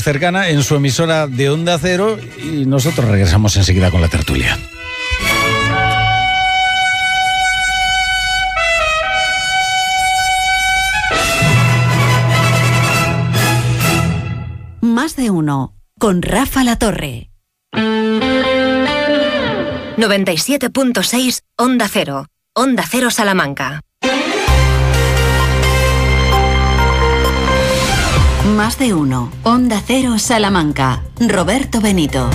cercana en su emisora de Onda Cero y nosotros regresamos enseguida con la tertulia. Más de uno, con Rafa Latorre. 97.6 Onda Cero. Onda Cero Salamanca. Más de uno, Onda Cero Salamanca. Roberto Benito.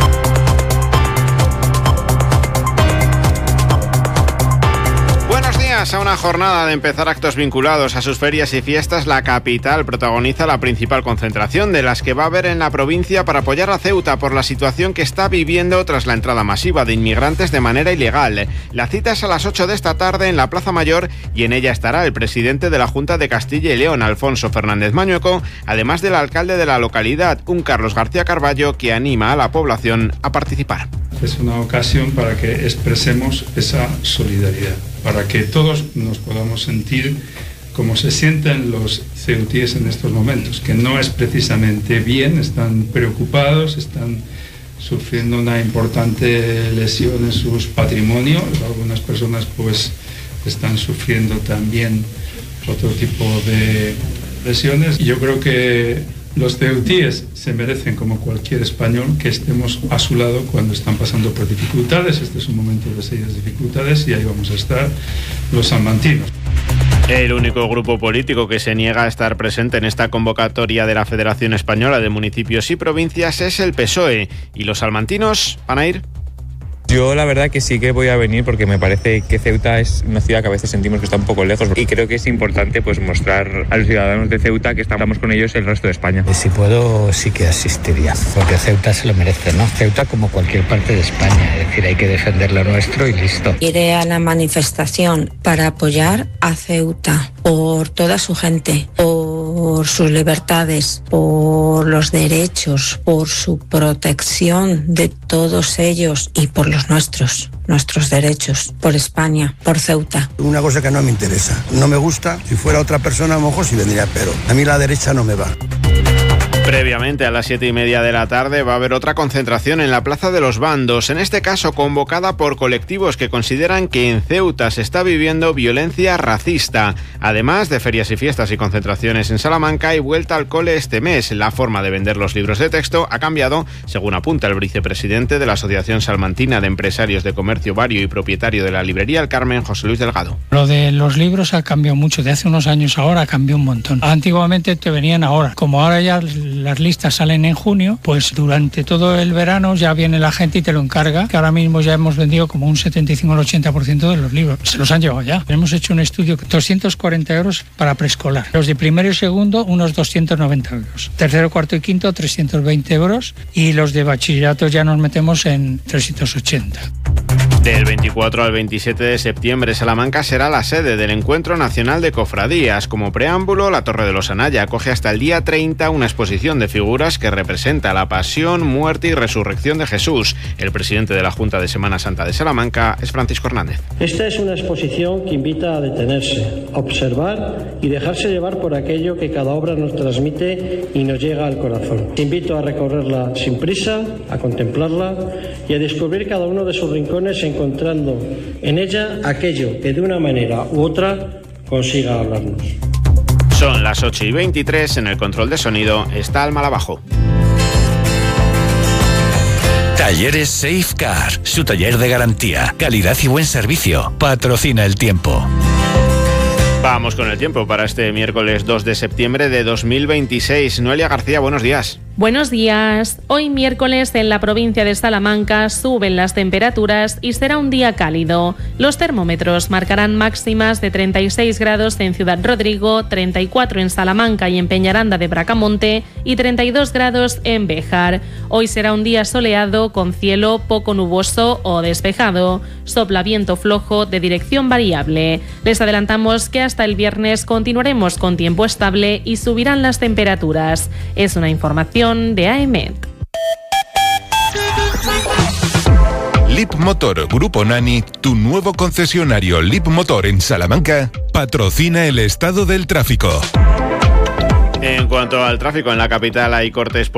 A una jornada de empezar actos vinculados a sus ferias y fiestas, la capital protagoniza la principal concentración de las que va a haber en la provincia para apoyar a Ceuta por la situación que está viviendo tras la entrada masiva de inmigrantes de manera ilegal. La cita es a las 8 de esta tarde en la Plaza Mayor y en ella estará el presidente de la Junta de Castilla y León, Alfonso Fernández Mañueco, además del alcalde de la localidad, un Carlos García Carballo, que anima a la población a participar. Es una ocasión para que expresemos esa solidaridad, para que todos nos podamos sentir como se sienten los ceutíes en estos momentos, que no es precisamente bien, están preocupados, están sufriendo una importante lesión en sus patrimonios, algunas personas pues están sufriendo también otro tipo de lesiones. Yo creo que los ceutíes se merecen, como cualquier español, que estemos a su lado cuando están pasando por dificultades. Este es un momento de serias dificultades y ahí vamos a estar los salmantinos. El único grupo político que se niega a estar presente en esta convocatoria de la Federación Española de Municipios y Provincias es el PSOE. ¿Y los salmantinos van a ir? Yo la verdad que sí que voy a venir porque me parece que Ceuta es una ciudad que a veces sentimos que está un poco lejos y creo que es importante pues mostrar a los ciudadanos de Ceuta que estamos con ellos el resto de España. Si puedo sí que asistiría, porque Ceuta se lo merece, ¿no? Ceuta como cualquier parte de España, es decir, hay que defender lo nuestro y listo. Iré a la manifestación para apoyar a Ceuta por toda su gente, por sus libertades, por los derechos, por su protección de todos ellos y por los nuestros derechos, por España, por Ceuta. Una cosa que no me interesa, no me gusta, si fuera otra persona a lo mejor sí vendría, pero a mí la derecha no me va. Previamente, a las 7:30 de la tarde, va a haber otra concentración en la Plaza de los Bandos, en este caso convocada por colectivos que consideran que en Ceuta se está viviendo violencia racista. Además de ferias y fiestas y concentraciones en Salamanca, hay vuelta al cole este mes. La forma de vender los libros de texto ha cambiado, según apunta el vicepresidente de la Asociación Salmantina de Empresarios de Comercio Vario y propietario de la librería El Carmen, José Luis Delgado. Lo de los libros ha cambiado mucho, de hace unos años ahora cambió un montón. Antiguamente te venían ahora, como ahora ya las listas salen en junio, pues durante todo el verano ya viene la gente y te lo encarga, que ahora mismo ya hemos vendido como un 75 al 80% de los libros. Se los han llevado ya. Hemos hecho un estudio, 240 euros para preescolar. Los de primero y segundo, unos 290 euros. Tercero, cuarto y quinto, 320 euros. Y los de bachillerato ya nos metemos en 380. Del 24 al 27 de septiembre, Salamanca será la sede del Encuentro Nacional de Cofradías. Como preámbulo, la Torre de los Anaya acoge hasta el día 30 una exposición de figuras que representa la pasión, muerte y resurrección de Jesús. El presidente de la Junta de Semana Santa de Salamanca es Francisco Hernández. Esta es una exposición que invita a detenerse, a observar y dejarse llevar por aquello que cada obra nos transmite y nos llega al corazón. Te invito a recorrerla sin prisa, a contemplarla y a descubrir cada uno de sus rincones, encontrando en ella aquello que de una manera u otra consiga hablarnos. Son las 8:23, en el control de sonido está Alma Abajo. Talleres Safecar, su taller de garantía, calidad y buen servicio. Patrocina el tiempo. Vamos con el tiempo para este miércoles 2 de septiembre de 2026. Noelia García, buenos días. Buenos días. Hoy miércoles en la provincia de Salamanca suben las temperaturas y será un día cálido. Los termómetros marcarán máximas de 36 grados en Ciudad Rodrigo, 34 en Salamanca y en Peñaranda de Bracamonte y 32 grados en Béjar. Hoy será un día soleado con cielo poco nuboso o despejado. Sopla viento flojo de dirección variable. Les adelantamos que hasta el viernes continuaremos con tiempo estable y subirán las temperaturas. Es una información de AEMET. Lip Motor Grupo Nani, tu nuevo concesionario Lip Motor en Salamanca, patrocina el estado del tráfico. En cuanto al tráfico, en la capital hay cortes